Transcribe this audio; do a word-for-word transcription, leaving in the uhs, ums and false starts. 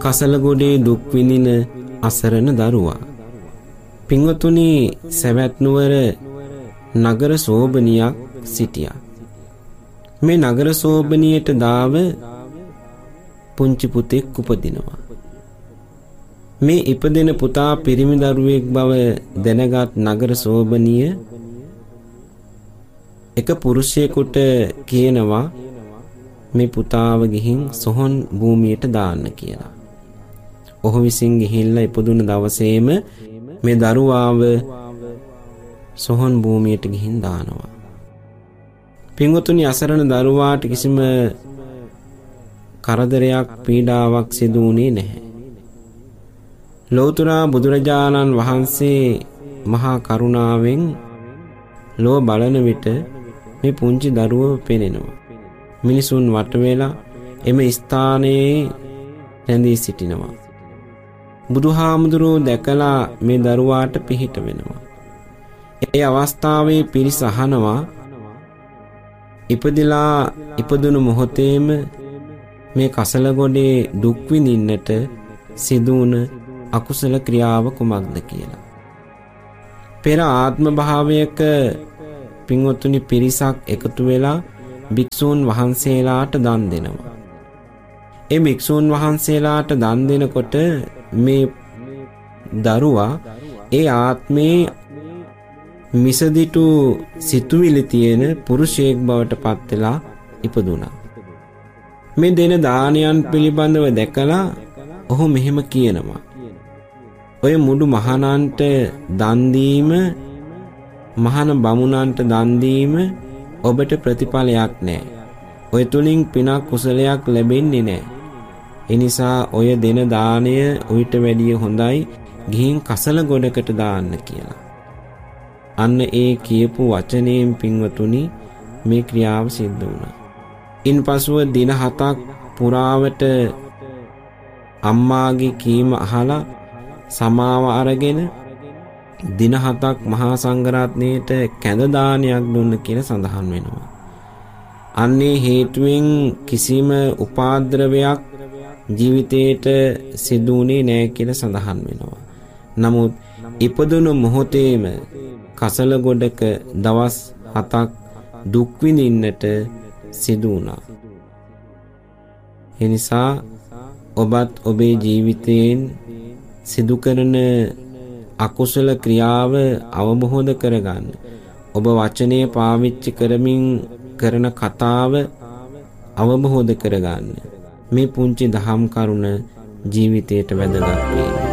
කසලගොඩේ දුක් විඳින අසරණ දරුවා. පින්වතුනි, සවැත් නුවර නගර සෝබනියක් සිටියා. මේ නගර සෝබනියට දාව පුංචි පුතෙක් උපදිනවා. මේ ඉපදෙන පුතා පිරිමි දරුවෙක් බව දැනගත් නගර සෝබනිය එක පුරුෂයෙකුට කියනවා මේ පුතාව ගිහින් සොහොන් භූමියට දාන්න කියලා. ඔහු විසින් ගිහිල්ලා ඉපදුන දවසේම මේ දරුවාව සොහොන් භූමියට ගිහින් දානවා. පින්වතුනි, අසරණ දරුවාට කිසිම කරදරයක් පීඩාවක් සිදු වුණේ නැහැ. ලෞතර බුදුරජාණන් වහන්සේ මහා කරුණාවෙන් ලෝ බලන විට මේ පුංචි දරුවව පෙනෙනවා. මිනිසුන් වට වෙලා එම ස්ථානයේ රැඳී සිටිනවා. බුදුහාමුදුරුවෝ දැකලා මේ දරුවාට පිහිට වෙනවා. ඒ අවස්ථාවේ පිරිස අහනවා, ඉපදිලා ඉපදුණු මොහොතේම මේ කසලගොඩේ දුක් විඳින්නට සිදුවුණ අකුසල ක්‍රියාව කුමක්ද කියලා. පෙර ආත්ම භාවයක පින්වත්තුනි පිරිසක් එකතු වෙලා භික්ෂූන් වහන්සේලාට දන් දෙනවා. ඒ භික්ෂූන් වහන්සේලාට දන් දෙනකොට මේ දරුවා ඒ ආත්මේ මිසදිටු සිතුවිලි තියෙන පුරුෂයෙක් බවට පත් වෙලා ඉපදුණා. මේ දෙන දානයන් පිළිබඳව දැකලා ඔහු මෙහෙම කියනවා, ඔය මුඩු මහණන්ට දන් දීම, මහාන බමුණන්ට දන් දීම ඔබට ප්‍රතිඵලයක් නැහැ. ඔය තුලින් පිනක් කුසලයක් ලැබෙන්නේ නැහැ. ඒ නිසා ඔය දෙන දාණය උවිත වැඩිය හොඳයි ගිහින් කසල ගොඩකට දාන්න කියලා. අන්න ඒ කියපු වචනයෙන් පින්වතුනි මේ ක්‍රියාව සිද්ධ වුණා. ඉන්පසුව දින හතක් පුරාවට අම්මාගේ කීම අහලා සමාව අරගෙන දින හතක් මහා සංඝරත්නයට කැඳ දානයක් දුන්න කියලා සඳහන් වෙනවා. අන්නේ හේතුවෙන් කිසිම උපාද්‍රවයක් ජීවිතේට සිදුුනේ නැහැ කියලා සඳහන් වෙනවා. නමුත් ඉපදුණු මොහොතේම කසල ගොඩක දවස් හතක් දුක් විඳින්නට සිදු වුණා. එනිසා ඔබත් ඔබේ ජීවිතයෙන් සිදු කරන අකුසල ක්‍රියාව අවබෝධ කරගන්න. ඔබ වචනේ පාවිච්චි කරමින් කරන කතාව අවබෝධ කරගන්න. මේ පුංචි දහම් කරුණ ජීවිතයට වැදගත් වේ.